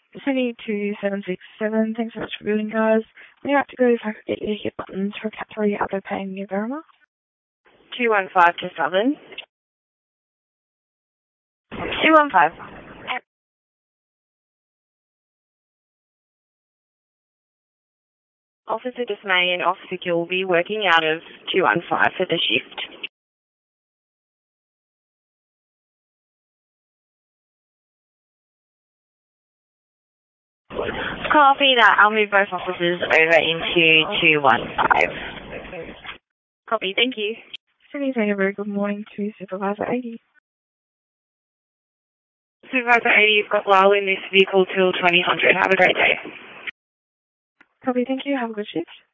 City 2767, thanks so much for viewing, guys. When you're up to go, if I could get you to hit buttons for Cat 3 Aldo Payne near Verima. 215 to Southern. 215. Officer Dismay and Officer Gilby working out of 215 for the shift. Copy that. I'll move both officers over into 215. Copy, thank you. City, saying a very good morning to Supervisor 80. Supervisor 80, you've got Lyle in this vehicle till 2000. Have a great day. Copy, thank you. Have a good shift.